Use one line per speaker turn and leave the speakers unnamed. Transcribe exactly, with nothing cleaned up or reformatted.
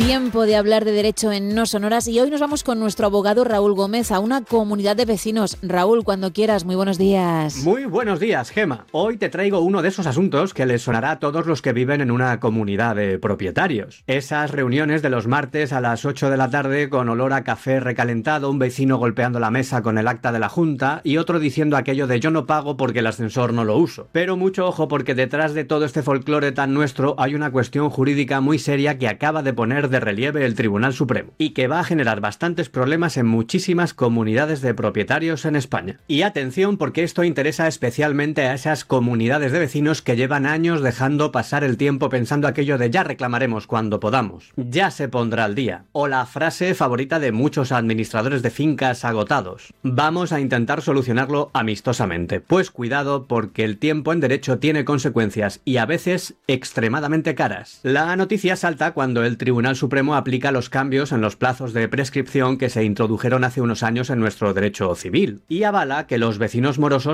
Tiempo de hablar de derecho en No Sonoras y hoy nos vamos con nuestro abogado Raúl Gómez a una comunidad de vecinos. Raúl, cuando quieras, muy buenos días.
Muy buenos días, Gema. Hoy te traigo uno de esos asuntos que les sonará a todos los que viven en una comunidad de propietarios. Esas reuniones de los martes a las ocho de la tarde con olor a café recalentado, un vecino golpeando la mesa con el acta de la junta y otro diciendo aquello de yo no pago porque el ascensor no lo uso. Pero mucho ojo, porque detrás de todo este folclore tan nuestro hay una cuestión jurídica muy seria que acaba de poner de relieve el Tribunal Supremo y que va a generar bastantes problemas en muchísimas comunidades de propietarios en España. Y atención, porque esto interesa especialmente a esas comunidades de vecinos que llevan años dejando pasar el tiempo pensando aquello de ya reclamaremos cuando podamos, ya se pondrá al día, o la frase favorita de muchos administradores de fincas agotados: vamos a intentar solucionarlo amistosamente. Pues cuidado, porque el tiempo en derecho tiene consecuencias y a veces extremadamente caras. La noticia salta cuando el Tribunal Supremo aplica los cambios en los plazos de prescripción que se introdujeron hace unos años en nuestro derecho civil y avala que los vecinos morosos